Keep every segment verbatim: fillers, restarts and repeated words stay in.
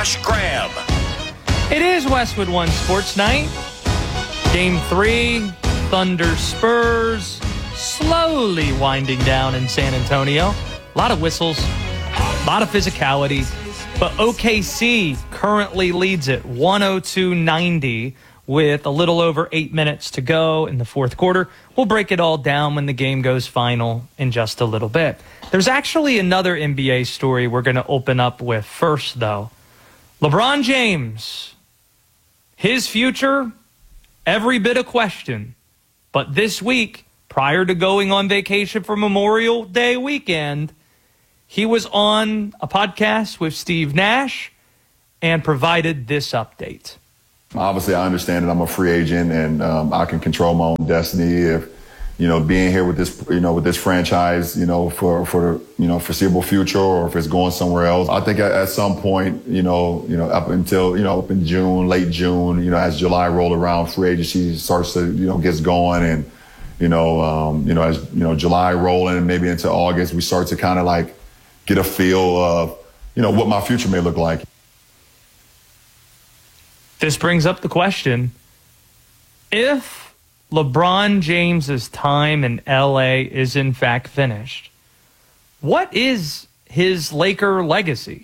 Graham. It is Westwood One Sports Night. Game three, Thunder Spurs, slowly winding down in San Antonio. A lot of whistles, a lot of physicality, but O K C currently leads it one oh two ninety with a little over eight minutes to go in the fourth quarter. We'll break it all down when the game goes final in just a little bit. There's actually another N B A story we're going to open up with first, though. LeBron James, his future, every bit of question. But this week, prior to going on vacation for Memorial Day weekend, he was on a podcast with Steve Nash and provided this update. Obviously, I understand that I'm a free agent and um, I can control my own destiny. If you know, being here with this, you know, with this franchise, you know, for for you know foreseeable future, or if it's going somewhere else. I think at, at some point, you know, you know, up until you know, up in June, late June, you know, as July roll around, free agency starts to you know gets going, and you know, um, you know, as you know, July rolling, and maybe into August, we start to kind of like get a feel of you know what my future may look like. This brings up the question: if LeBron James's time in L A is in fact finished, what is his Laker legacy?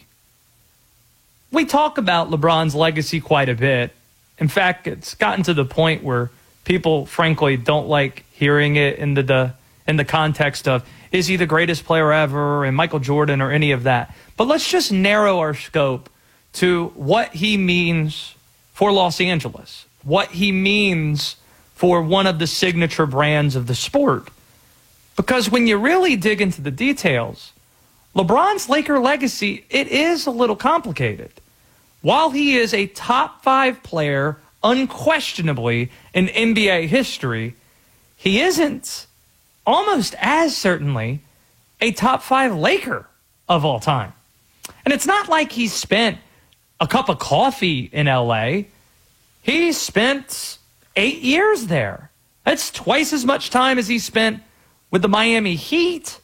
We talk about LeBron's legacy quite a bit. In fact, it's gotten to the point where people, frankly, don't like hearing it in the, the in the context of, is he the greatest player ever, and Michael Jordan, or any of that. But let's just narrow our scope to what he means for Los Angeles, what he means for one of the signature brands of the sport. Because when you really dig into the details, LeBron's Laker legacy, it is a little complicated. While he is a top five player, unquestionably, in N B A history, he isn't, almost as certainly, a top five Laker of all time. And it's not like he spent a cup of coffee in L A. He spent eight years there. That's twice as much time as he spent with the Miami Heat.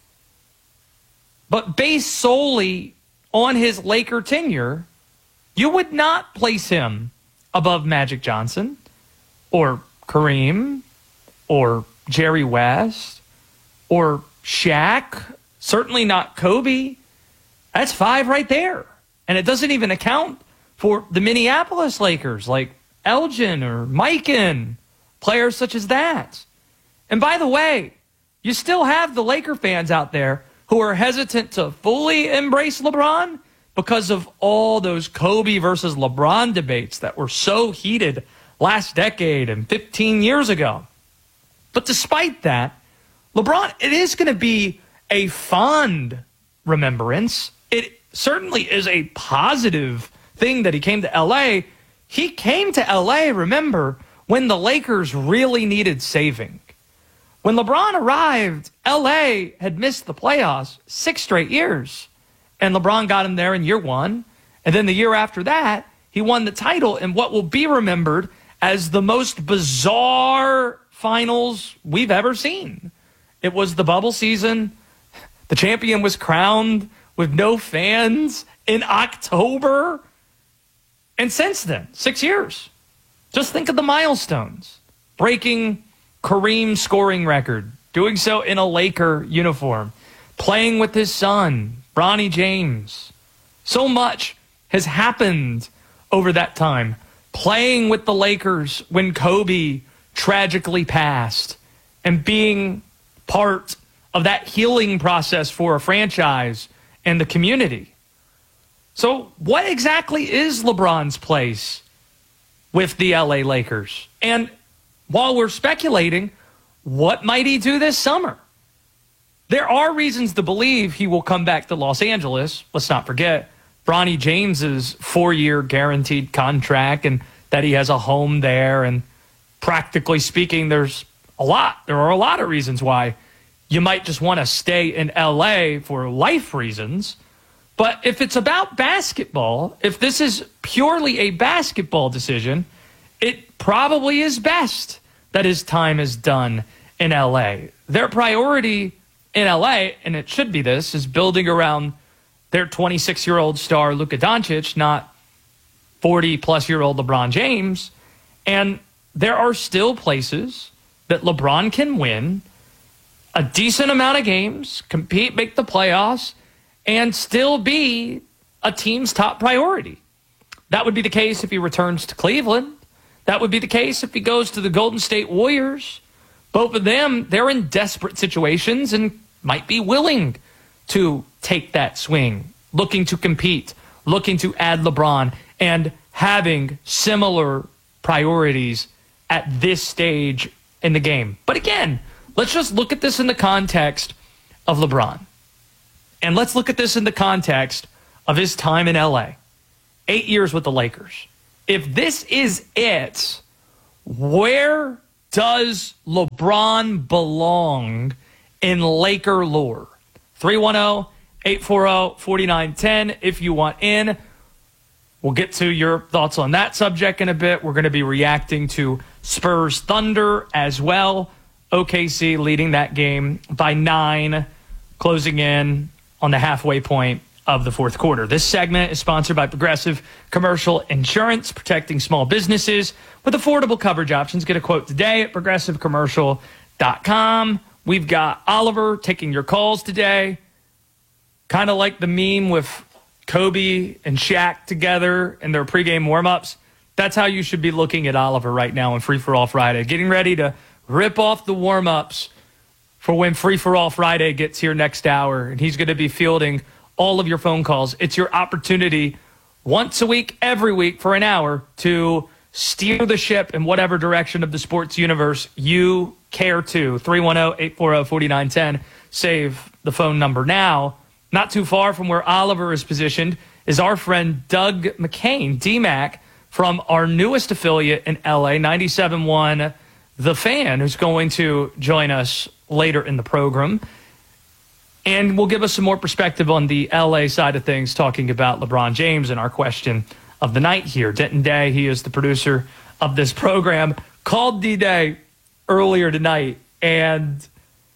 But based solely on his Laker tenure, you would not place him above Magic Johnson or Kareem or Jerry West or Shaq. Certainly not Kobe. That's five right there. And it doesn't even account for the Minneapolis Lakers like Elgin or Mikan, players such as that. And by the way, you still have the Laker fans out there who are hesitant to fully embrace LeBron because of all those Kobe versus LeBron debates that were so heated last decade and fifteen years ago. But despite that, LeBron, it is going to be a fond remembrance. It certainly is a positive thing that he came to L A. He came to L A, remember, when the Lakers really needed saving. When LeBron arrived, L A had missed the playoffs six straight years. And LeBron got him there in year one. And then the year after that, he won the title in what will be remembered as the most bizarre finals we've ever seen. It was the bubble season. The champion was crowned with no fans in October. And since then, six years. Just think of the milestones. Breaking Kareem's scoring record, doing so in a Laker uniform, playing with his son, Bronny James. So much has happened over that time. Playing with the Lakers when Kobe tragically passed, and being part of that healing process for a franchise and the community. So what exactly is LeBron's place with the L A Lakers? And while we're speculating, what might he do this summer? There are reasons to believe he will come back to Los Angeles. Let's not forget Bronny James's four-year guaranteed contract, and that he has a home there. And practically speaking, there's a lot. There are a lot of reasons why you might just want to stay in L A for life reasons. But if it's about basketball, if this is purely a basketball decision, it probably is best that his time is done in L A. Their priority in L A, and it should be this, is building around their twenty-six-year-old star Luka Doncic, not forty-plus-year-old LeBron James. And there are still places that LeBron can win a decent amount of games, compete, make the playoffs, and still be a team's top priority. That would be the case if he returns to Cleveland. That would be the case if he goes to the Golden State Warriors. Both of them, they're in desperate situations and might be willing to take that swing, looking to compete, looking to add LeBron, and having similar priorities at this stage in the game. But again, let's just look at this in the context of LeBron. And let's look at this in the context of his time in L A. Eight years with the Lakers. If this is it, where does LeBron belong in Laker lore? three one zero, eight four zero, four nine one zero if you want in. We'll get to your thoughts on that subject in a bit. We're going to be reacting to Spurs Thunder as well. O K C leading that game by nine, closing in on the halfway point of the fourth quarter. This segment is sponsored by Progressive Commercial Insurance, protecting small businesses with affordable coverage options. Get a quote today at progressive commercial dot com. We've got Oliver taking your calls today. Kind of like the meme with Kobe and Shaq together in their pregame warm-ups. That's how you should be looking at Oliver right now on Free For All Friday. Getting ready to rip off the warm-ups for when Free For All Friday gets here next hour. And he's going to be fielding all of your phone calls. It's your opportunity once a week, every week for an hour to steer the ship in whatever direction of the sports universe you care to. three one zero, eight four zero, four nine one zero. Save the phone number now. Not too far from where Oliver is positioned is our friend Doug McCain, D-Mac, from our newest affiliate in L A, ninety-seven point one The Fan, who's going to join us later in the program. And will give us some more perspective on the L A side of things, talking about LeBron James and our question of the night here. Denton Day, he is the producer of this program, called D-Day earlier tonight, and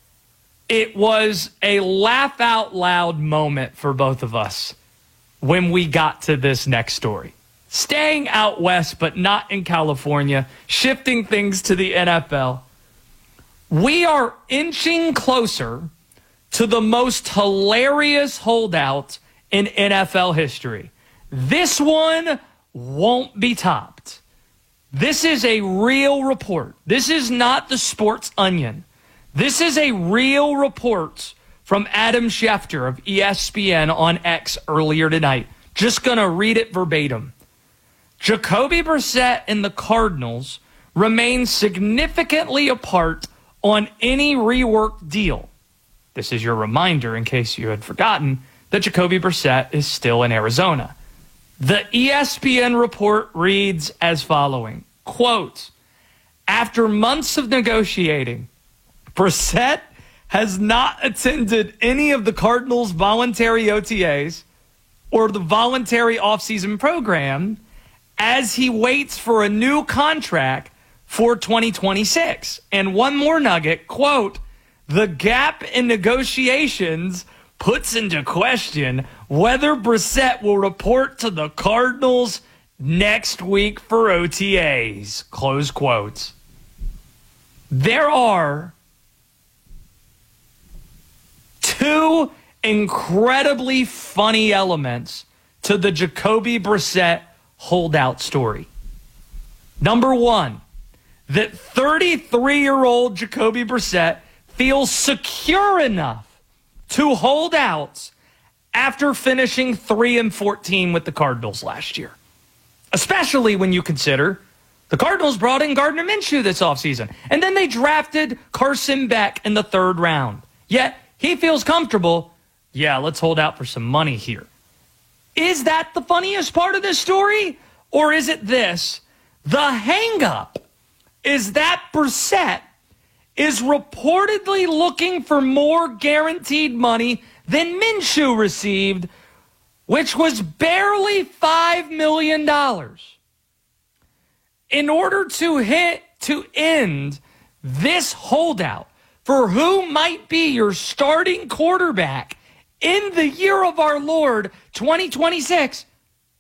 it was a laugh out loud moment for both of us when we got to this next story. Staying out west, but not in California, shifting things to the N F L. We are inching closer to the most hilarious holdout in N F L history. This one won't be topped. This is a real report. This is not the Sports Onion. This is a real report from Adam Schefter of E S P N on X earlier tonight. Just going to read it verbatim. Jacoby Brissett and the Cardinals remain significantly apart on any reworked deal. This is your reminder, in case you had forgotten, that Jacoby Brissett is still in Arizona. The E S P N report reads as following, quote, after months of negotiating, Brissett has not attended any of the Cardinals' voluntary O T As or the voluntary offseason program as he waits for a new contract for twenty twenty-six. And one more nugget, quote, the gap in negotiations puts into question whether Brissett will report to the Cardinals next week for O T As, close quotes. There are two incredibly funny elements to the Jacoby Brissett holdout story. Number one, that thirty-three-year-old Jacoby Brissett feels secure enough to hold out after finishing three and fourteen with the Cardinals last year. Especially when you consider the Cardinals brought in Gardner Minshew this offseason, and then they drafted Carson Beck in the third round. Yet he feels comfortable, yeah, let's hold out for some money here. Is that the funniest part of this story? Or is it this? The hang-up is that Brissett is reportedly looking for more guaranteed money than Minshew received, which was barely five million dollars. In order to hit to end this holdout for who might be your starting quarterback in the year of our Lord, twenty twenty-six,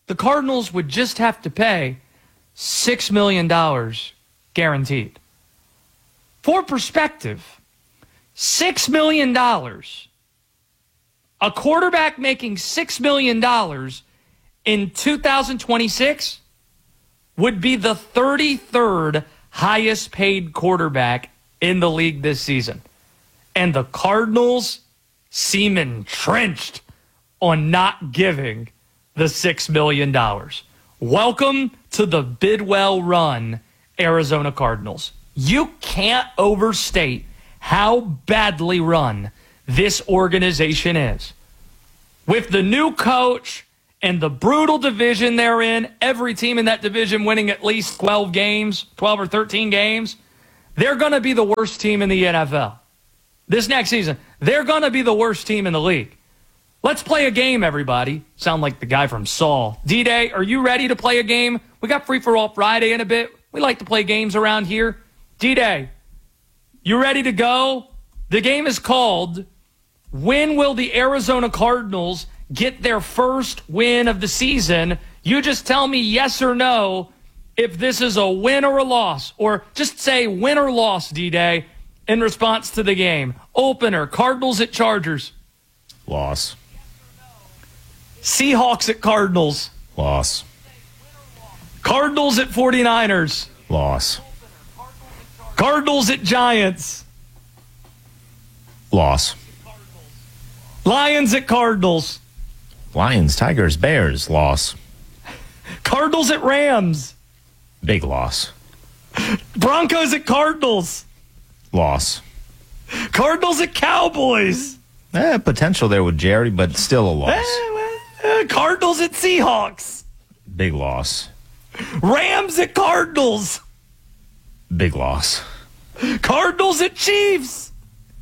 the Cardinals would just have to pay six million dollars guaranteed. For perspective, six million dollars, a quarterback making six million dollars in two thousand twenty-six would be the thirty-third highest paid quarterback in the league this season. And the Cardinals seem entrenched on not giving the six million dollars. Welcome to the Bidwell run, Arizona Cardinals. You can't overstate how badly run this organization is. With the new coach and the brutal division they're in, every team in that division winning at least twelve games, twelve or thirteen games, they're going to be the worst team in the N F L. This next season, they're going to be the worst team in the league. Let's play a game, everybody. Sound like the guy from Saul. D-Day, are you ready to play a game? We got Free For All Friday in a bit. We like to play games around here. D-Day, you ready to go? The game is called, when will the Arizona Cardinals get their first win of the season? You just tell me yes or no if this is a win or a loss. Or just say win or loss, D-Day, in response to the game. Opener, Cardinals at Chargers. Loss. Seahawks at Cardinals. Loss. Cardinals at forty-niners. Loss. Cardinals at Giants. Loss. Lions at Cardinals. Lions, Tigers, Bears. Loss. Cardinals at Rams. Big loss. Broncos at Cardinals. Loss. Cardinals at Cowboys. Eh, potential there with Jerry, but still a loss. Eh, well, eh, Cardinals at Seahawks. Big loss. Rams at Cardinals. Big loss. Cardinals at Chiefs.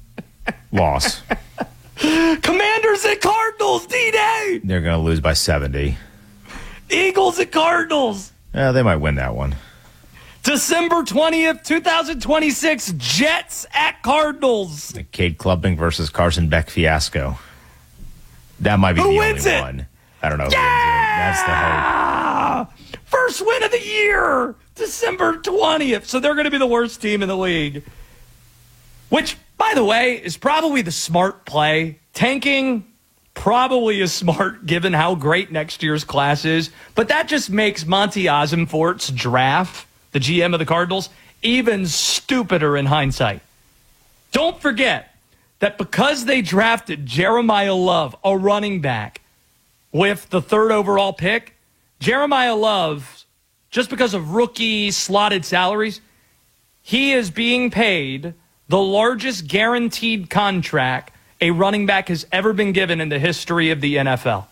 Loss. Commanders at Cardinals, D-Day. They're going to lose by seventy. Eagles at Cardinals. Eh, they might win that one. December twentieth, twenty twenty-six, Jets at Cardinals. The Cade Klubnik versus Carson Beck fiasco. That might be Who the wins only it? one. I don't know who Yeah! wins it. That's the hope. First win of the year, December twentieth. So they're going to be the worst team in the league. Which, by the way, is probably the smart play. Tanking probably is smart given how great next year's class is. But that just makes Monty Ossenfort's draft, the G M of the Cardinals, even stupider in hindsight. Don't forget that because they drafted Jeremiah Love, a running back, with the third overall pick, Jeremiah Love, just because of rookie slotted salaries, he is being paid the largest guaranteed contract a running back has ever been given in the history of the N F L.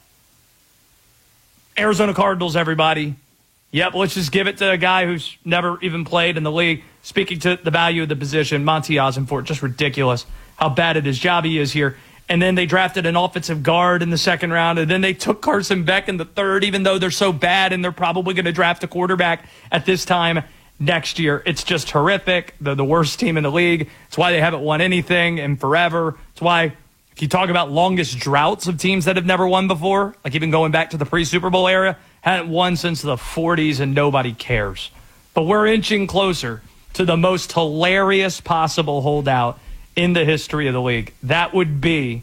Arizona Cardinals, everybody. Yep, let's just give it to a guy who's never even played in the league. Speaking to the value of the position, Monty Ossenfort, just ridiculous how bad at his job he is here. And then they drafted an offensive guard in the second round, and then they took Carson Beck in the third, even though they're so bad, and they're probably going to draft a quarterback at this time next year. It's just horrific. They're the worst team in the league. It's why they haven't won anything in forever. It's why, if you talk about longest droughts of teams that have never won before, like even going back to the pre-Super Bowl era, hadn't won since the forties, and nobody cares. But we're inching closer to the most hilarious possible holdout in the history of the league. That would be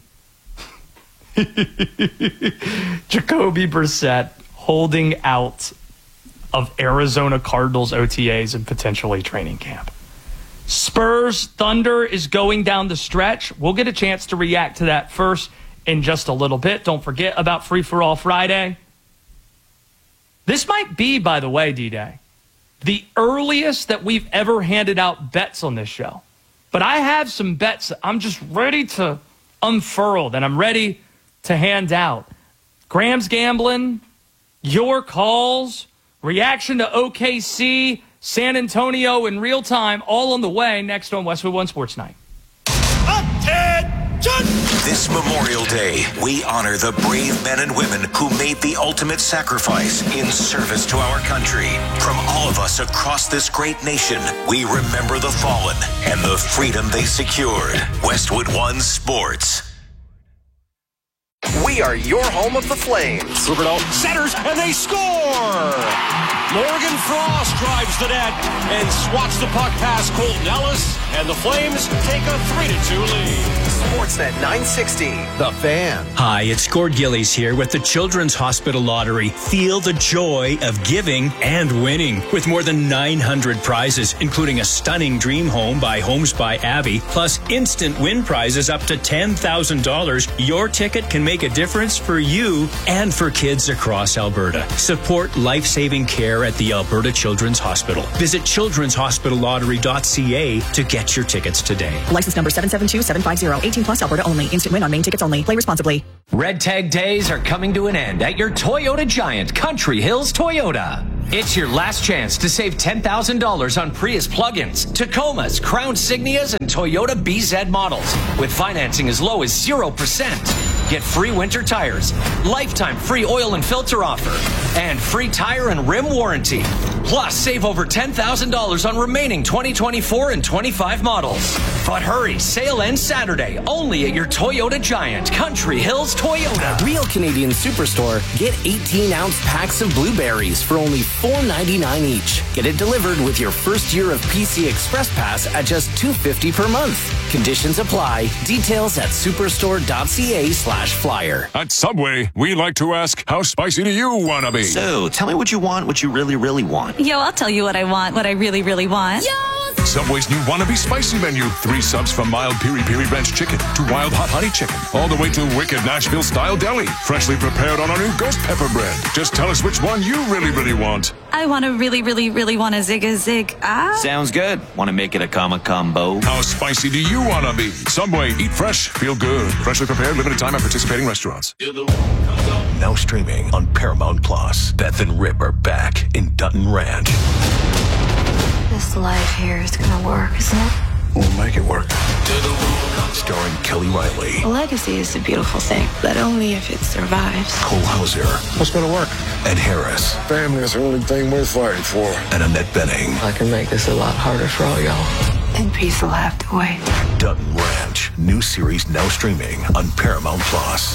Jacoby Brissett holding out of Arizona Cardinals O T As and potentially training camp. Spurs Thunder is going down the stretch. We'll get a chance to react to that first in just a little bit. Don't forget about Free For All Friday. This might be, by the way, D-Day, the earliest that we've ever handed out bets on this show. But I have some bets that I'm just ready to unfurl, that I'm ready to hand out. Graham's Gambling, your calls, reaction to O K C, San Antonio in real time, all on the way next on Westwood One Sports Night. This Memorial Day, we honor the brave men and women who made the ultimate sacrifice in service to our country. From all of us across this great nation, we remember the fallen and the freedom they secured. Westwood One Sports. We are your home of the Flames. Rubenau centers, and they score! Morgan Frost drives the net and swats the puck past Colton Ellis, and the Flames take a three to two lead. Sportsnet nine sixty, The Fan. Hi, it's Gord Gillies here with the Children's Hospital Lottery. Feel the joy of giving and winning with more than nine hundred prizes, including a stunning dream home by Homes by Abby, plus instant win prizes up to ten thousand dollars. Your ticket can make a difference for you and for kids across Alberta. Support life-saving care at the Alberta Children's Hospital. Visit children's hospital lottery dot c a to get your tickets today. License number seven seven two seven five zero. eighteen plus Alberta only. Instant win on main tickets only. Play responsibly. Red Tag Days are coming to an end at your Toyota giant, Country Hills Toyota. It's your last chance to save ten thousand dollars on Prius plug-ins, Tacomas, Crown Signias, and Toyota B Z models with financing as low as zero percent. Get free winter tires, lifetime free oil and filter offer, and free tire and rim warranty. Plus, save over ten thousand dollars on remaining twenty twenty-four and twenty-five models. But hurry, sale ends Saturday, only at your Toyota giant, Country Hills Toyota. At Real Canadian Superstore, get eighteen ounce packs of blueberries for only four ninety-nine each. Get it delivered with your first year of P C Express Pass at just two fifty per month. Conditions apply. Details at superstore dot c a slash flyer. At Subway, we like to ask, how spicy do you want to be? So, tell me what you want, what you really, really want. Yo, I'll tell you what I want, what I really, really want. Yo! Subway's new Wannabe Spicy menu. Three subs from mild piri piri ranch chicken to wild hot honey chicken. All the way to wicked Nashville style deli. Freshly prepared on our new ghost pepper bread. Just tell us which one you really, really want. I want to really, really, really want a zig a zig. Ah. Sounds good. Want to make it a comma combo? How spicy do you want to be? Subway, eat fresh, feel good. Freshly prepared, limited time at participating restaurants. Now streaming on Paramount Plus. Beth and Rip are back in Dutton Ranch. This life here is gonna work, isn't it? We'll make it work. Starring Kelly Riley. A legacy is a beautiful thing, but only if it survives. Cole Hauser. What's gonna work? Ed Harris. Family is the only thing worth fighting for. And Annette Benning. I can make this a lot harder for all y'all. And peace will have to wait. Dutton Ranch. New series now streaming on Paramount Plus.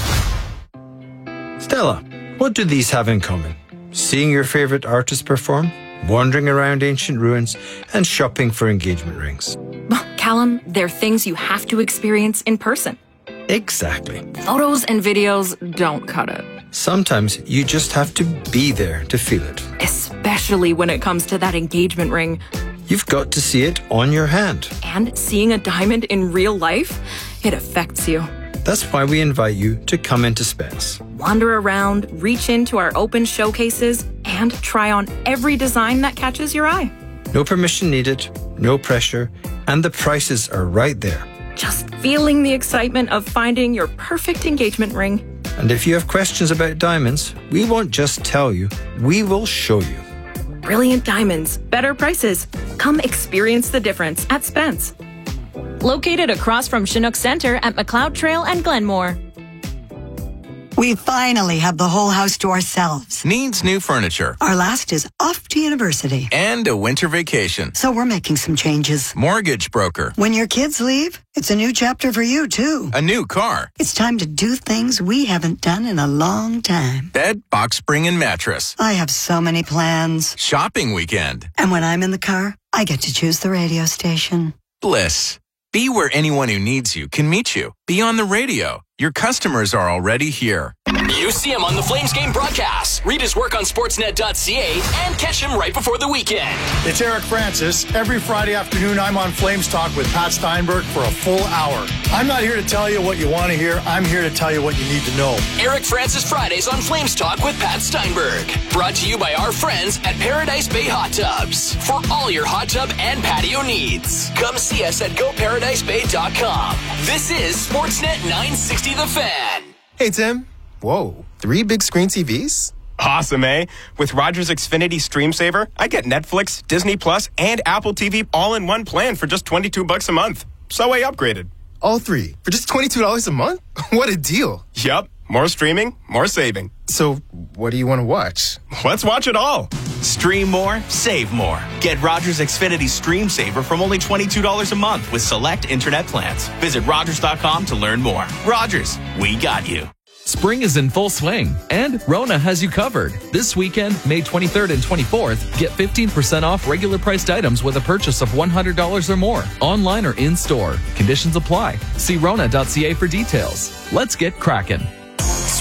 Stella, what do these have in common? Seeing your favorite artist perform, wandering around ancient ruins, and shopping for engagement rings. Well, Callum, they're things you have to experience in person. Exactly. Photos and videos don't cut it. Sometimes you just have to be there to feel it. Especially when it comes to that engagement ring. You've got to see it on your hand. And seeing a diamond in real life, it affects you. That's why we invite you to come into Spence. Wander around, reach into our open showcases, and try on every design that catches your eye. No permission needed, no pressure, and the prices are right there. Just feeling the excitement of finding your perfect engagement ring. And if you have questions about diamonds, we won't just tell you, we will show you. Brilliant diamonds, better prices. Come experience the difference at Spence. Located across from Chinook Center at McLeod Trail and Glenmore. We finally have the whole house to ourselves. Needs new furniture. Our last is off to university. And a winter vacation. So we're making some changes. Mortgage broker. When your kids leave, it's a new chapter for you, too. A new car. It's time to do things we haven't done in a long time. Bed, box spring, and mattress. I have so many plans. Shopping weekend. And when I'm in the car, I get to choose the radio station. Bliss. Be where anyone who needs you can meet you. Be on the radio. Your customers are already here. You see him on the Flames game broadcast. Read his work on sportsnet dot c a and catch him right before the weekend. It's Eric Francis. Every Friday afternoon, I'm on Flames Talk with Pat Steinberg for a full hour. I'm not here to tell you what you want to hear. I'm here to tell you what you need to know. Eric Francis Fridays on Flames Talk with Pat Steinberg. Brought to you by our friends at Paradise Bay Hot Tubs. For all your hot tub and patio needs. Come see us at go paradise bay dot com. This is Sportsnet nine sixty The Fan. Hey, Tim. Whoa, three big screen T Vs? Awesome, eh? With Rogers Xfinity Stream Saver, I get Netflix, Disney Plus, and Apple T V all in one plan for just twenty-two bucks a month. So I upgraded. All three for just twenty-two dollars a month? What a deal. Yup. More streaming, more saving. So what do you want to watch? Let's watch it all. Stream more, save more. Get Rogers Xfinity Stream Saver from only twenty-two dollars a month with select internet plans. Visit Rogers dot com to learn more. Rogers, we got you. Spring is in full swing, and Rona has you covered. This weekend, May twenty-third and twenty-fourth, get fifteen percent off regular priced items with a purchase of one hundred dollars or more, online or in-store. Conditions apply. See rona dot c a for details. Let's get cracking.